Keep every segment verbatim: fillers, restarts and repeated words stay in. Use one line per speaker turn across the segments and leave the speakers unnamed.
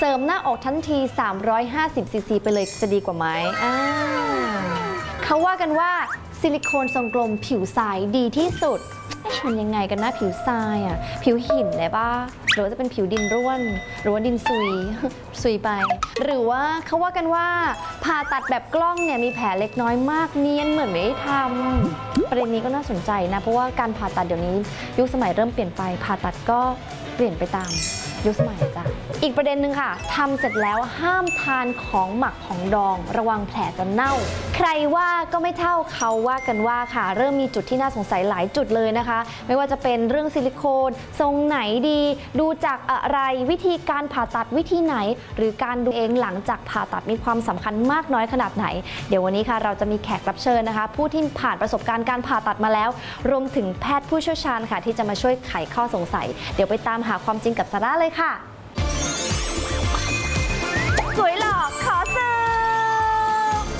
เสริมหน้าอกทันทีสามร้อยห้าสิบซีซีไปเลยจะดีกว่าไหมอ่าเขาว่ากันว่าซิลิโคนทรงกลมผิวใสดีที่สุดมันยังไงกันนะผิวทรายอ่ะผิวหินเลยป่ะหรือว่าจะเป็นผิวดินร่วนหรือว่าดินซุยซุยไปหรือว่าเขาว่ากันว่าผ่าตัดแบบกล้องเนี่ยมีแผลเล็กน้อยมากเนียนเหมือนไม่ได้ทำประเด็นนี้ก็น่าสนใจนะเพราะว่าการผ่าตัดเดี๋ยวนี้ยุคสมัยเริ่มเปลี่ยนไปผ่าตัดก็เปลี่ยนไปตามยุคสมัยจ้ะอีกประเด็นหนึ่งค่ะทำเสร็จแล้วห้ามทานของหมักของดองระวังแผลจะเน่าใครว่าก็ไม่เท่าเขาว่ากันว่าค่ะเริ่มมีจุดที่น่าสงสัยหลายจุดเลยนะคะไม่ว่าจะเป็นเรื่องซิลิโคนทรงไหนดีดูจากอะไรวิธีการผ่าตัดวิธีไหนหรือการดูเองหลังจากผ่าตัดมีความสำคัญมากน้อยขนาดไหนเดี๋ยววันนี้ค่ะเราจะมีแขกรับเชิญนะคะผู้ที่ผ่านประสบการณ์การผ่าตัดมาแล้วรวมถึงแพทย์ผู้เชี่ยวชาญค่ะที่จะมาช่วยไขข้อสงสัยเดี๋ยวไปตามหาความจริงกับซาร่าเลยค่ะสวยหล่อขอเสิร์ฟ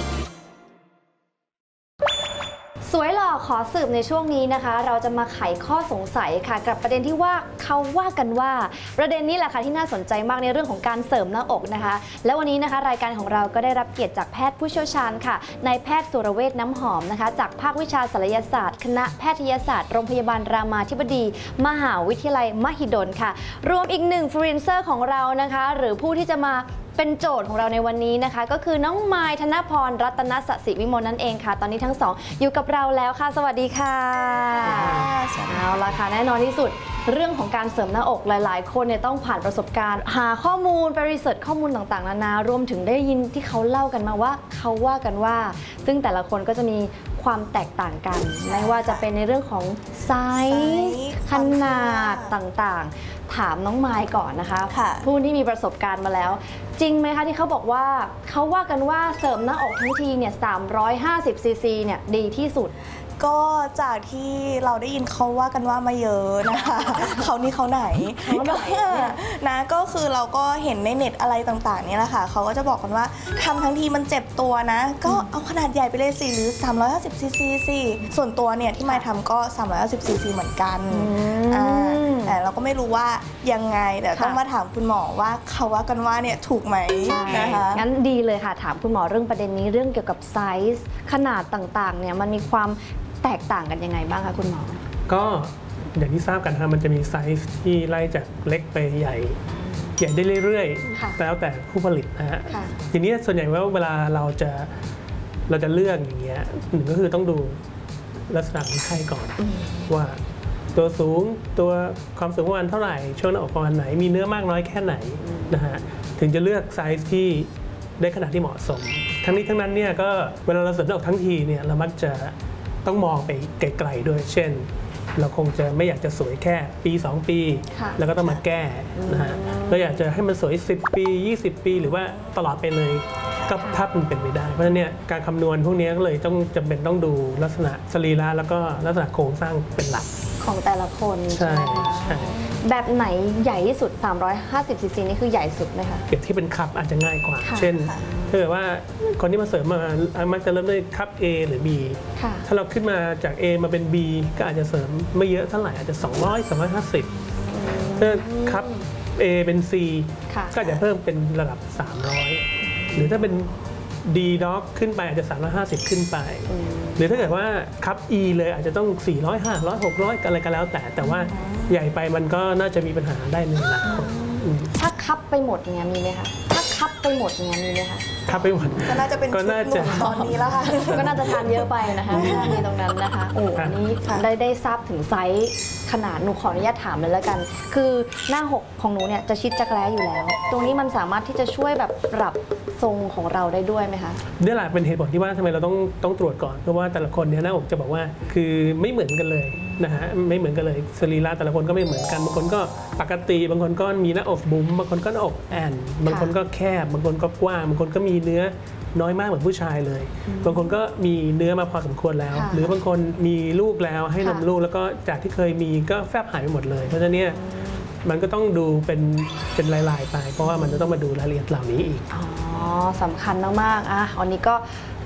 สวยหล่อขอสืบในช่วงนี้นะคะเราจะมาไขข้อสงสัยค่ะกับประเด็นที่ว่าเขาว่ากันว่าประเด็นนี้แหละค่ะที่น่าสนใจมากในเรื่องของการเสริมหน้าอกนะคะและวันนี้นะคะรายการของเราก็ได้รับเกียรติจากแพทย์ผู้เชี่ยวชาญค่ะนายแพทย์สุรเวชน้ำหอมนะคะจากภาควิชาศัลยศาสตร์คณะแพทยศาสตร์โรงพยาบาลรามาธิบดีมหาวิทยาลัยมหิดลค่ะรวมอีกหนึ่งฟรีแลนเซอร์ของเรานะคะหรือผู้ที่จะมาเป็นโจทย์ของเราในวันนี้นะคะก็คือน้องมายธนพรรัตนสศิวิมลนั่นเองค่ะตอนนี้ทั้งสองอยู่กับเราแล้วค่ะสวัสดีค่ะเอาละค่ะแน่นอนที่สุดเรื่องของการเสริมหน้าอกหลายๆคนเนี่ยต้องผ่านประสบการณ์หาข้อมูลไปรีเสิร์ชข้อมูลต่างๆนานารวมถึงได้ยินที่เขาเล่ากันมาว่าเขาว่ากันว่าซึ่งแต่ละคนก็จะมีความแตกต่างกันไม่ว่าจะเป็นในเรื่องของไซส์ขนาดต่างๆถามน้องไมค์ก่อนนะคะผู้ที่มีประสบการณ์มาแล้วจริงไหมคะที่เขาบอกว่าเขาว่ากันว่าเสริมหน้าอกทั้งทีเนี่ยสามร้อยห้าสิบซีซีเนี่ยดีที่สุด
ก็จากที่เราได้ยินเขาว่ากันว่ามาเยอะนะคะเขานี่เขาไหนก็นะก็คือเราก็เห็นในเน็ตอะไรต่างๆนี่แหละค่ะเขาก็จะบอกกันว่าทำทั้งทีมันเจ็บตัวนะก็เอาขนาดใหญ่ไปเลยสิหรือสามร้อยห้าสิบซีซีสิส่วนตัวเนี่ยที่มาทำก็สามร้อยห้าสิบซีซีเหมือนกันแต่เราก็ไม่รู้ว่ายังไงแต่ต้องมาถามคุณหมอว่าเขาว่ากันว่าเนี่ยถูกไหมนะคะ
งั้นดีเลยค่ะถามคุณหมอเรื่องประเด็นนี้เรื่องเกี่ยวกับไซส์ขนาดต่างๆเนี่ยมันมีความแตกต่างกันยังไงบ้างคะคุณหมอ
ก็อย่างที่ทราบกันนะมันจะมีไซส์ที่ไล่จากเล็กไปใหญ่ใหญ่ได้เรื่อยๆแล้วแต่ผู้ผลิตนะฮะทีนี้ส่วนใหญ่ว่าเวลาเราจะเราจะเลือกอย่างเงี้ยหนึ่งก็คือต้องดูลักษณะของไข้ก่อนว่าตัวสูงตัวความสูงประมาณเท่าไหร่ช่วงหน้าอกประมาณไหนมีเนื้อมากน้อยแค่ไหนนะฮะถึงจะเลือกไซส์ที่ได้ขนาดที่เหมาะสมทั้งนี้ทั้งนั้นเนี่ยก็เวลาเราเสริมหน้าอกทั้งทีเนี่ยเรามักจะต้องมองไปไกลๆด้วยเช่นเราคงจะไม่อยากจะสวยแค่ปีสองปีแล้วก็ต้องมาแก้นะฮะเราอยากจะให้มันสวยสิบปียี่สิบปีหรือว่าตลอดไปเลยก็ถ้ามันเป็นไม่ได้เพราะฉะนั้นเนี่ยการคำนวณพวกนี้ก็เลยต้องจำเป็นต้องดูลักษณะสรีระแล้วก็ลักษณะโครงสร้างเป็นหลัก
ของแต่ละคน
ใช่ใช่
แบบไหนใหญ่ที่สุดสามร้อยห้าสิบซีซีนี่คือใหญ่สุดไหมคะ
เปรียบที่เป็นคัพอาจจะง่ายกว่าเช่นถ้าเกิดว่าคนที่มาเสริมมามักจะเริ่มด้วยคัพ A หรือ B ถ้าเราขึ้นมาจาก A มาเป็น B ก็อาจจะเสริมไม่เยอะเท่าไหร่อาจจะสองร้อย สองร้อยห้าสิบถ้าคัพ A เป็น C ก็อาจจะเพิ่มเป็นระดับสามร้อยหรือถ้าเป็น D Dog ขึ้นไปอาจจะสามร้อยห้าสิบขึ้นไปหรือถ้าเกิดว่าคัพ E เลยอาจจะต้องสี่ร้อย ห้าร้อย หกร้อยอะไรก็แล้วแต่แต่ว่าใหญ่ไปมันก็น่าจะมีปัญหาได้ในอนาคต
ถ้าคัพไปหมดอย่างเงี้ยมีไหมคะถ้าคัพไปหมดอย่างเงี้ยมีไหมคะ
คัพไปหมด
ก็น่าจะเป็นชุดหนุ่มตอนนี้แล้วค่ะ
ก็น่าจะทานเยอะไปนะคะในตรงนั้นนะคะโอ้อันนี้ได้ได้ทราบถึงไซส์ขนาดหนูขออนุญาตถามเลยแล้วกันคือหน้าหกของหนูเนี่ยจะชิดจักรแร้อยู่แล้วตรงนี้มันสามารถที่จะช่วยแบบปรับทรงของเราได้ด้วยไหมคะ
นี่แหละเป็นเหตุผลที่ว่าทำไมเราต้องต้องตรวจก่อนเพราะว่าแต่ละคนเนี่ยหน้าอกจะบอกว่าคือไม่เหมือนกันเลยนะฮะไม่เหมือนกันเลยสรีระแต่ละคนก็ไม่เหมือนกันบางคนก็ปกติบางคนก็มีหน้าอกบุ๋มบางคนก็หน้าอกแอนบางคนก็แคบบางคนก็กว้างบางคนก็มีเนื้อน้อยมากเหมือนผู้ชายเลยบางคนก็มีเนื้อมาพอสมควรแล้วหรือบางคนมีลูกแล้วให้นมลูกแล้วก็จากที่เคยมีก็แฟบหายไปหมดเลยเพราะฉะนั้นเนี่ยมันก็ต้องดูเป็นเป็นลายๆไปเพราะว่ามันจะต้องมาดูรายละเอียดเหล่านี้อีก
อ๋อสำคัญมากๆอ่ะวันนี้ก็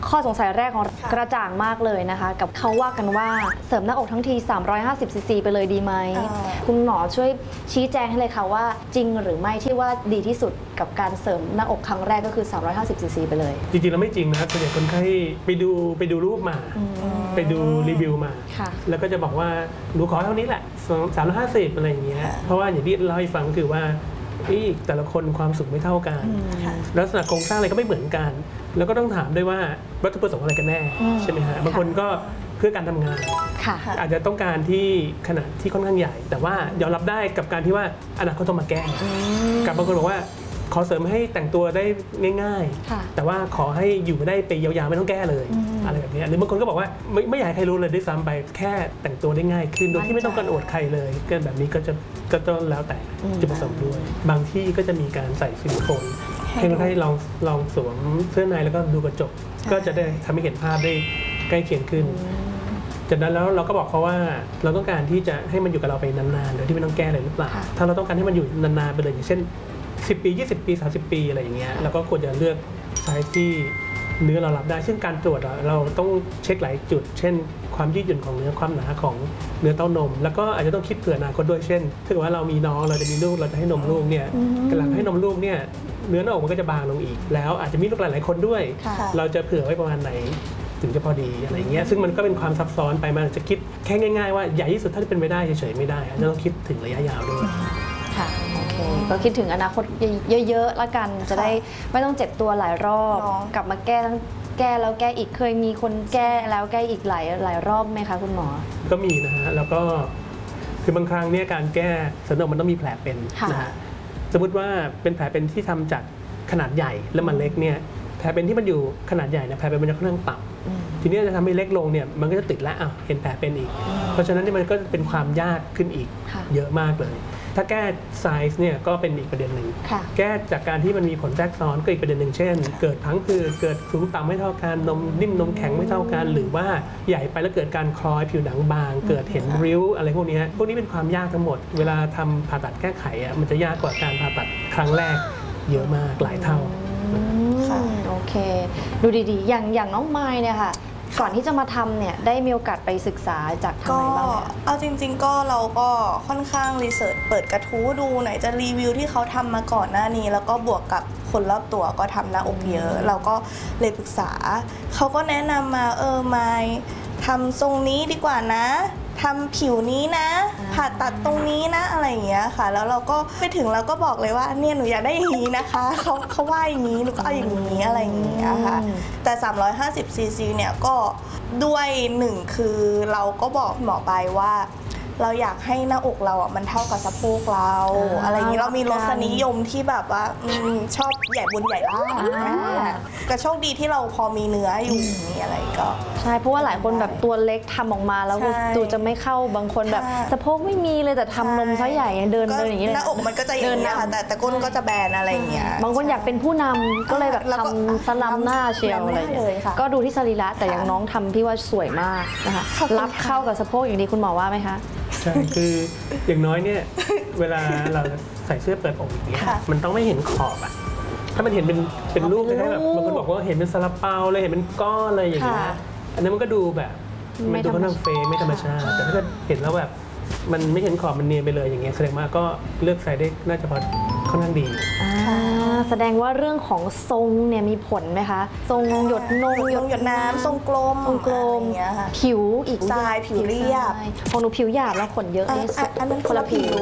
ข้อสงสัยแรกของกระจ่างมากเลยนะคะ กับเขาว่ากันว่าเสริมหน้าอกทั้งทีสามร้อยห้าสิบซีซีไปเลยดีไหมคุณหมอช่วยชี้แจงให้เลยค่ะว่าจริงหรือไม่ที่ว่าดีที่สุดกับการเสริมหน้าอกครั้งแรกก็คือสามร้อยห้าสิบซีซีไปเลย
จริงๆแล้วไม่จริงนะครับส่วนใหญ่คนไข้ไปดูไปดูรูปมาไปดูรีวิวมาแล้วก็จะบอกว่าหนูขอเท่านี้แหละสามร้อยห้าสิบอะไรอย่างเงี้ยเพราะว่าอย่างที่เล่าให้ฟังคือว่าแต่ละคนความสุขไม่เท่ากันลักษณะโครงสร้างอะไรก็ไม่เหมือนกันแล้วก็ต้องถามด้วยว่าวัตถุประสงค์อะไรกันแน่ใช่ไหมฮะบางคนก็เพื่อการทำงานอาจจะต้องการที่ขนาดที่ค่อนข้างใหญ่แต่ว่ายอมรับได้กับการที่ว่าอนาคตต้องมาแก้กับบางคนบอกว่าขอเสริมให้แต่งตัวได้ง่ายๆแต่ว่าขอให้อยู่ได้ไปยาวๆไม่ต้องแก้เลยอะไรแบบนี้หรือบางคนก็บอกว่าไม่ไม่อยากให้ใครรู้เลยด้วยซ้ำไปแค่แต่งตัวได้ง่ายขึ้นโดยที่ไม่ต้องกันอวดใครเลยก็แบบนี้ก็จะก็ต้องแล้วแต่จุดประสงค์ด้วยบางที่ก็จะมีการใส่ซิลิโคนให้คนไข้ลองลองสวมเสื้อในแล้วก็ดูกระจกก็จะได้ทำให้เห็นภาพได้ใกล้เคียงขึ้นจากนั้นแล้วเราก็บอกเขาว่าเราต้องการที่จะให้มันอยู่กับเราไปนานๆโดยที่ไม่ต้องแก้เลยหรือเปล่าถ้าเราต้องการให้มันอยู่นานๆไปเลยอย่างเช่นสิบปียี่สิบปีสามสิบปีอะไรอย่างเงี้ยเราก็ควรจะเลือกไซส์ที่เนื้อเรารับได้ซึ่งการตรวจเราต้องเช็คหลายจุดเช่นความยืดหยุ่นของเนื้อความหนาของเนื้อเต้านมแล้วก็อาจจะต้องคิดเผื่ออนาคตด้วยเช่นถ้าเกิดว่าเรามีน้องเราจะมีลูกเราจะให้นมลูกเนี่ยกำลังให้นมลูกเนี่ยเนื้อหน้าอกมันก็จะบางลงอีกแล้วอาจจะมีลูกหลายๆคนด้วยเราจะเผื่อไว้ประมาณไหนถึงจะพอดีอะไรเงี้ยซึ่งมันก็เป็นความซับซ้อนไปมันจะคิดแค่ง่ายๆว่าใหญ่ที่สุดถ้าเป็นไปได้เฉยๆไม่ได้จะต้องคิดถึงระยะยาวด้วย
ค่ะโอเคก็คิดถึงอนาคตเยอะๆแล้วกันจะได้ไม่ต้องเจ็บตัวหลายรอบกลับมาแก้ทั้งแก้แล้วแก้อีกเคยมีคนแก้แล้วแก้อีกหลายหลายรอบไหมคะคุณหมอ
ก็มีนะฮะแล้วก็คือบางครั้งเนี่ยการแก้เสริมหน้าอกมันต้องมีแผลเป็นนะฮะสมมติว่าเป็นแผลเป็นที่ทำจากขนาดใหญ่แล้วมันเล็กเนี่ยแผลเป็นที่มันอยู่ขนาดใหญ่เนี่ยแผลเป็นมันจะค่อนข้างต่ำทีนี้จะทำให้เล็กลงเนี่ยมันก็จะติดแล้วอ่ะเห็นแผลเป็นอีกเพราะฉะนั้นนี่มันก็เป็นความยากขึ้นอีกเยอะมากเลยถ้าแก้ไซส์เนี่ยก็เป็นอีกประเด็นหนึ่งแก้จากการที่มันมีผลแทรกซ้อนก็อีกประเด็นหนึ่งเช่นเกิดพังผืดเกิดสูงต่ำไม่เท่ากันนมนิ่มนมแข็งไม่เท่ากันหรือว่าใหญ่ไปแล้วเกิดการคล้อยผิวหนังบางเกิดเห็นริ้วอะไรพวกนี้พวกนี้เป็นความยากทั้งหมดเวลาทำผ่าตัดแก้ไขอ่ะมันจะยากกว่าการผ่าตัดครั้งแรกเยอะมากหลายเท่า
โอเคดูดีๆอย่างอย่างน้องไม้เนี่ยค่ะก่อนที่จะมาทำเนี่ยได้มีโอกาสไปศึกษาจากทางไหนบ้าง
เอาจริงๆก็เราก็ค่อนข้างรีเสิร์ชเปิดกระทู้ดูไหนจะรีวิวที่เขาทำมาก่อนหน้านี้แล้วก็บวกกับคนรอบตัวก็ทำหน้าอกเยอะเราก็เลยปรึกษาเขาก็แนะนำมาเออไมค์ทำทรงนี้ดีกว่านะทำผิวนี้นะผ่าตัดตรงนี้นะอะไรอย่างเงี้ยค่ะแล้วเราก็ไปถึงเราก็บอกเลยว่าเนี่ยหนูอยากได้อย่างนี้นะคะเขาเขาว่าอย่างนี้หนูก็เอาอย่างนี้อะไรอย่างเงี้ยค่ะแต่สามร้อยห้าสิบซีซีเนี่ยก็ด้วยหนึ่งคือเราก็บอกหมอไปว่าเราอยากให้หน้าอกเราอ่ะมันเท่ากับสะโพกเราอะไรอย่างนี้เรามีรสนิยมที่แบบว่าชอบใหญ่บนใหญ่ล่างก็โชคดีที่เราพอมีเนื้ออยู่นี่อะไรก็
ใช่เพราะว่าหลายคนแบบตัวเล็กทำออกมาแล้วดูจะไม่เข้าบางคนแบบสะโพกไม่มีเลยแต่ทำนมซะใหญ่เดินเดินอย่างนี้เลย
หน้าอกมันก็จะอย่างนี้ค่ะแต่แต่ก้นก็จะแบนอะไรอย่างเงี้ย
บางคนอยากเป็นผู้นำก็เลยแบบทำสลัมหน้าเชียวอะไรเลยก็ดูที่สรีระแต่อย่างน้องทำพี่ว่าสวยมากนะคะรับเข้ากับสะโพกอย่างนี้คุณหมอว่าไหมคะ
ใช่คืออย่างน้อยเนี่ยเวลาเราใส่เสื้อเปิดอกอย่างเงี้ยมันต้องไม่เห็นขอบอ่ะถ้ามันเห็นเป็นเป็นรูปคล้ายๆแบบบางคนบอกว่าเห็นเป็นซาลาเปาเลยเห็นเป็นก้อนเลยอย่างเงี้ยอันนั้นมันก็ดูแบบมันดูค่อนข้างเฟย์ไม่ธรรมชาติแต่ถ้าเกิดเห็นแล้วแบบมันไม่เห็นขอบมันเนียนไปเลยอย่างเงี้ยแสดงว่าก็เลือกใส่ได้น่าจะพอค่อนข้างดี
แสดงว่าเรื่องของทรงเนี่ยมีผลไหมคะทรงหยดนม
หยดน้ำทรงกลม
ทรงกลมผิวอีก
ทรายผิวเรียบ
ของหนูผิวหยาบแล้วขนเยอะนี่
อันนั้นคนละผิว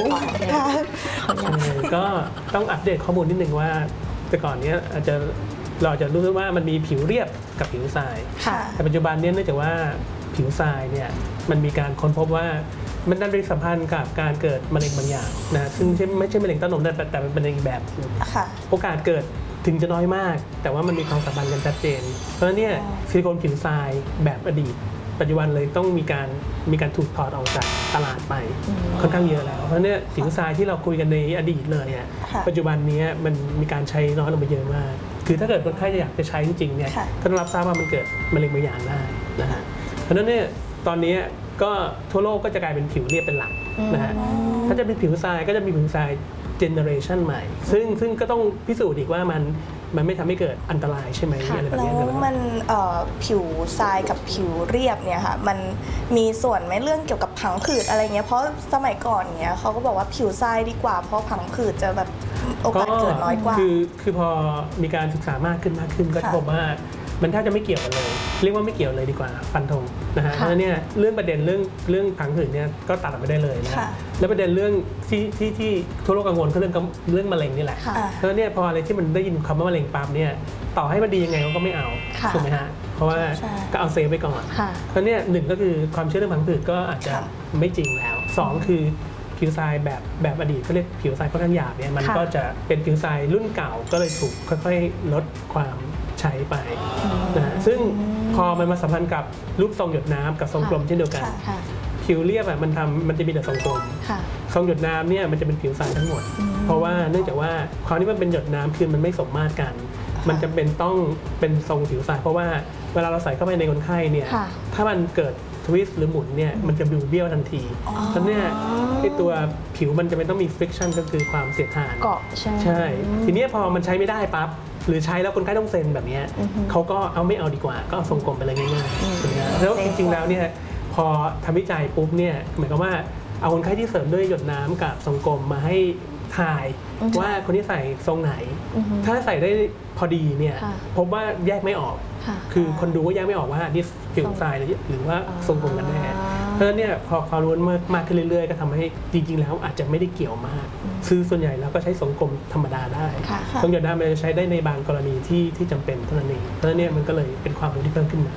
ก็ต้องอัปเดตข้อมูลนิดนึงว่าแต่ก่อนเนี้ยอาจจะเราจะรู้ว่ามันมีผิวเรียบกับผิวทรายแต่ปัจจุบันเนี้ยเนื่องจากว่าผิวทรายเนี่ยมันมีการค้นพบว่ามันดันเป็นสัมพันธ์กับการเกิดมะเร็งบางอย่างนะซึ่งไม่ใช่มะเร็งเต้านมแต่แต่เป็นมะเร็งแบบโอกาสเกิดถึงจะน้อยมากแต่ว่ามันมีความสัมพันธ์กันชัดเจนเพราะฉะนั้นเนี่ยซิลิโคนผิวทรายแบบอดีตปัจจุบันเลยต้องมีการมีการถูกถอดออกจากตลาดไปค่อนข้างเยอะแล้วเพราะเนี่ยผิวทรายที่เราคุยกันในอดีตเลยอ่ะปัจจุบันนี้มันมีการใช้น้อยลงไปเยอะมากคือถ้าเกิดคนไข้อยากจะใช้จริงๆเนี่ยก็ต้องรับทราบว่ามันเกิดมะเร็งบางอย่างได้นะฮะเพราะฉะนั้นเนี่ยตอนนี้ก็ทั่วโลกก็จะกลายเป็นผิวเรียบเป็นหลักนะฮะถ้าจะเป็นผิวทรายก็จะมีผิวทรายเเจเนอเรชันใหม่ซึ่งซึ่งก็ต้องพิสูจน์อีกว่ามันมันไม่ทำให้เกิดอันตรายใช่ไหมอะไรแบบ
แล้
นี้
วมันเอ่อผิวทรายกับผิวเรียบเนี่ยค่ะมันมีส่วนไหมเรื่องเกี่ยวกับผังผืดอะไรเงี้ยเพราะสมัยก่อนเนี้ยเขาก็บอกว่าผิวทรายดีกว่าเพราะผังผืดจะแบบโอกาสเกิดน้อยกว่า
คือคือพอมีการศึกษามากขึ้นมากขึ้นก็จะพบว่ามันแทบจะไม่เกี่ยวกันเลยเรียกว่าไม่เกี่ยวเลยดีกว่าฟันธงนะฮะเพราะฉะนั้นเนี่ยเรื่องประเด็นเรื่องเรื่องผังผืดเนี่ยก็ตัดออกไปได้เลยนะแล้วประเด็นเรื่องที่ที่ที่ทั่วโลกกังวลก็เรื่องเรื่องมะเร็งนี่แหละเพราะฉะนั้นเนี่ยพออะไรที่มันได้ยินคำว่ามะเร็งปั๊บเนี่ยต่อให้มันดียังไงเขาก็ไม่เอาถูกไหมฮะเพราะว่าก็เอาเซฟไปก่อนเพราะเนี่ยหนึ่งก็คือความเชื่อเรื่องผังผืดก็อาจจะไม่จริงแล้วสองคือผิวทรายแบบแบบอดีตเขาเรียกผิวทรายค่อนข้างหยาบเนี่ยมันก็จะเป็นผิวทรายรุ่นเก่าก็เลยถูกค่อยๆลดความใช้ไปนะซึ่งพอมันมาสัมพันธ์กับรูปทรงหยดน้ำกับทรงกลมเช่นเดียวกันผิวเรียบอ่ะมันทำมันจะมีแต่ทรงกลมทรงหยดน้ำเนี่ยมันจะเป็นผิวทรายทั้งหมดเพราะว่าเนื่องจากว่าความที่มันเป็นหยดน้ำคือมันไม่สมมาตรกันมันจำเป็นต้องเป็นทรงผิวทรายเพราะว่าเวลาเราใส่เข้าไปในคนไข้เนี่ยถ้ามันเกิดทวิสต์หรือหมุนเนี่ยมันจะบิวเบี้ยวทันทีเพราะเนี่ยไอตัวผิวมันจะเป็นต้องมี friction ก็คือความเสียดทาน
เกาะใช่
ใช่ทีนี้พอมันใช้ไม่ได้ปั๊บหรือใช้แล้วคนไข้ต้องเซ็นแบบนี้เขาก็เอาไม่เอาดีกว่าก็เอาทรงกลมไปเลยง่ายๆแล้วจริงๆแล้วเนี่ยพอทำวิจัยปุ๊บเนี่ยหมายความว่าเอาคนไข้ที่เสริมด้วยหยดน้ำกับทรงกลมมาให้ถ่ายว่าคนที่ใส่ทรงไหนถ้าใส่ได้พอดีเนี่ยพบว่าแยกไม่ออกคือคนดูก็แยกไม่ออกว่านี่ผิวทรายหรือว่าทรงกลมกันแน่เพราะฉะนั้นเนี่ยพอความรู้มากขึ้นเรื่อยๆก็ทำให้จริงๆแล้วอาจจะไม่ได้เกี่ยวมากซื้อส่วนใหญ่แล้วก็ใช้ทรงกลมธรรมดาได้ทรงหยดน้ำมันจะใช้ได้ในบางกรณีที่ที่จำเป็นเท่านั้นเองเพราะฉะนั้นเนี่ยมันก็เลยเป็นความรู้ที่เพิ่มขึ้นมา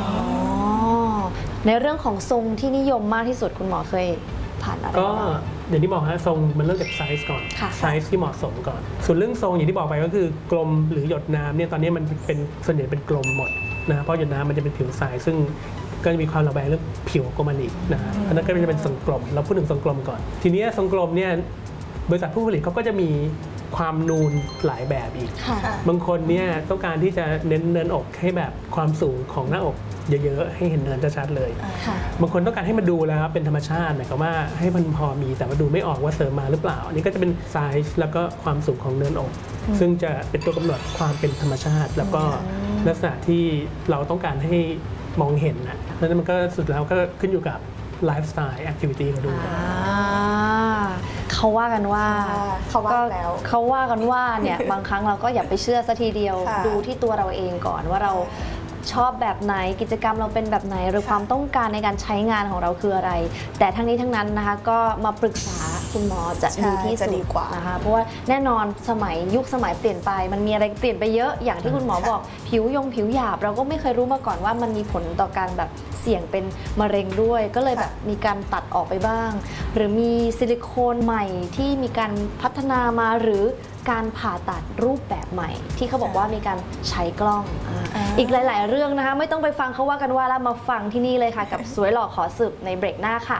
ในเรื่องของทรงที่นิยมมากที่สุดคุณหมอเคยผ่านอะไร
ก็อย่างที่บอกฮะทรงมันเริ่มจากไซส์ก่อนไซส์ที่เหมาะสมก่อนส่วนเรื่องทรงอย่างที่บอกไปก็คือกลมหรือหยดน้ำเนี่ยตอนนี้มันเป็นส่วนใหญ่เป็นกลมหมดนะเพราะหยดน้ำมันจะเป็นผิวทรายซึ่งก็จะมีความระแวงเรื่องผิวของมันอีกนะฮะอันนั้นก็จะเป็นทรงกลมเราพูดถึงทรงกลมก่อนทีนี้ทรงกลมเนี่ยบริษัทผู้ผลิตเขาก็จะมีความนูนหลายแบบอีกบางคนเนี่ยต้องการที่จะเน้นเนินอกให้แบบความสูงของหน้าอกเยอะๆให้เห็นเนินชัดๆเลยบางคนต้องการให้มันดูแล้วเป็นธรรมชาติหมายความว่าให้มันพอมีแต่ว่าดูไม่ออกว่าเสริมมาหรือเปล่าอันนี้ก็จะเป็นไซส์แล้วก็ความสูงของเนินอกซึ่งจะเป็นตัวกำหนดความเป็นธรรมชาติแล้วก็ลักษณะที่เราต้องการให้มองเห็นนะแล้วมันก็สุดแล้วก็ขึ้นอยู่กับไลฟ์สไตล์แอคทิวิตี้เราด้วย
เขาว่ากันว่า
เขาว่าแล้ว
เขาว่ากันว่าเนี่ยบางครั้งเราก็อย่าไปเชื่อซะทีเดียวดูที่ตัวเราเองก่อนว่าเราชอบแบบไหนกิจกรรมเราเป็นแบบไหนหรือความต้องการในการใช้งานของเราคืออะไรแต่ทั้งนี้ทั้งนั้นนะคะก็มาปรึกษาคุณหมอจะดีที่สุดนะคะเพราะว่าแน่นอนสมัยยุคสมัยเปลี่ยนไปมันมีอะไรเปลี่ยนไปเยอะอย่างที่คุณหมอบอกผิวยงผิวหยาบเราก็ไม่เคยรู้มาก่อนว่ามันมีผลต่อการแบบเสี่ยงเป็นมะเร็งด้วยก็เลยแบบมีการตัดออกไปบ้างหรือมีซิลิโคนใหม่ที่มีการพัฒนามาหรือการผ่าตัดรูปแบบใหม่ที่เขาบอกว่ามีการใช้กล้อง อ, อีกหลายๆเรื่องนะคะไม่ต้องไปฟังเขาว่ากันว่าแล้วมาฟังที่นี่เลยค่ะกับสวยหล่อขอสืบในเบรกหน้าค่ะ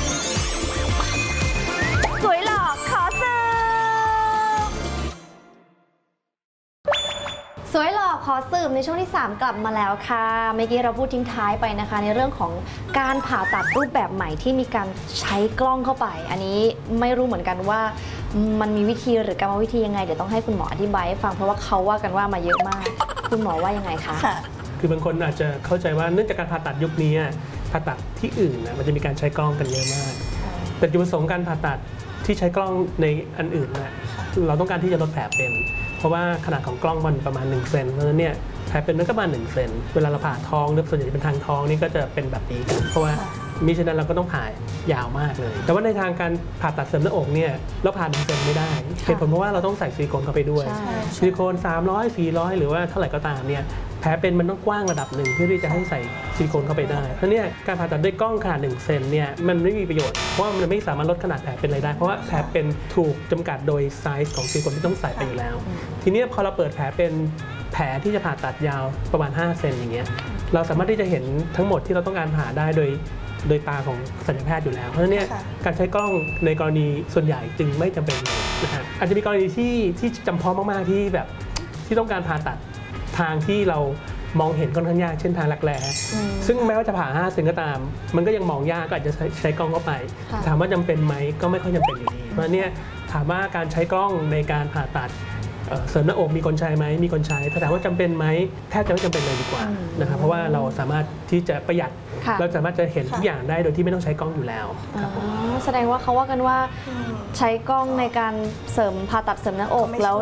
สวยหล่อขอสืบสวยหล่อขอสืบในช่วงที่สามกลับมาแล้วค่ะเมื่อกี้เราพูดทิ้งท้ายไปนะคะในเรื่องของการผ่าตัดรูปแบบใหม่ที่มีการใช้กล้องเข้าไปอันนี้ไม่รู้เหมือนกันว่ามันมีวิธีหรือกรรมวิธียังไงเดี๋ยวต้องให้คุณหมออธิบายให้ฟังเพราะว่าเขาว่ากันว่ามาเยอะมากคุณหมอว่ายังไงคะ
คือบางคนอาจจะเข้าใจว่าเนื่องจากการผ่าตัดยุคนี้ผ่าตัดที่อื่นมันจะมีการใช้กล้องกันเยอะมากแต่จุดประสงค์การผ่าตัดที่ใช้กล้องในอันอื่นนะเราต้องการที่จะลดแผลเป็นเพราะว่าขนาดของกล้องมันประมาณหนึ่งเซนเพราะฉะนั้นเนี่ยแผลเป็นมันก็ประมาณหนึ่งเซนเวลาเราผ่าท้องหรือส่วนใหญ่เป็นทางท้องนี่ก็จะเป็นแบบนี้กันเพราะว่ามิฉะนั้นเราก็ต้องผ่ายาวมากเลยแต่ว่าในทางการผ่าตัดเสริมหน้าอกเนี่ยเราผ่าหนึ่งเซนไม่ได้เหตุผลเพราะว่าเราต้องใส่ซิลิโคนเข้าไปด้วยซิลิโคนสามร้อย สี่ร้อยหรือว่าเท่าไหร่ก็ตามเนี่ยแผลเป็นมันต้องกว้างระดับหนึ่งเพื่อที่จะให้ใส่ซิลิโคนเข้าไปได้เพราะเนี่ยการผ่าตัดด้วยกล้องขนาดหนึ่งเซนเนี่ยมันไม่มีประโยชน์เพราะว่ามันไม่สามารถลดขนาดแผลเป็นอะไรได้เพราะว่าแผลเป็นถูกจำกัดโดยไซส์ของซิลิโคนที่ต้องใส่ไปอยู่แล้วทีนี้พอเราเปิดแผลเป็นแผลที่จะผ่าตัดยาวประมาณห้าเซนอย่างเงี้ยเราสามารถที่จะเห็นทั้งหมดที่เราต้องการผ่าได้โดยโดยตาของศัลยแพทย์อยู่แล้วเพราะฉะนั้นเนี่ยการใช้กล้องในกรณีส่วนใหญ่จึงไม่จำเป็นเลยนะฮะอาจจะมีกรณีที่ที่จำเพาะมากๆที่แบบที่ต้องการผ่าตัดทางที่เรามองเห็นค่อนข้างยากเช่นทางรักแร้ซึ่งแม้ว่าจะผ่าห้าเซนก็ตามมันก็ยังมองยากก็อาจจะใช้กล้องเข้าไปถามว่าจำเป็นไหมก็ไม่ค่อยจำเป็นอยู่ดีเพราะเนี่ยถามว่าการใช้กล้องในการผ่าตัดเอ่อเสริมหน้าอกมีคนใช้ไหมมีคนใช้ถ้าถามว่าจำเป็นไหมแทบจะไม่จำเป็นเลยดีกว่านะครับเพราะว่าเราสามารถที่จะประหยัด
ค่ะ
เราสามารถจะเห็นทุกอย่างได้โดยที่ไม่ต้องใช้กล้องอยู่แล้วครับผม
อ๋อแสดงว่าเขาว่ากันว่าใช้กล้องในการเสริมผ่าตัดเสริมหน้าอก
ไม่
แล้ว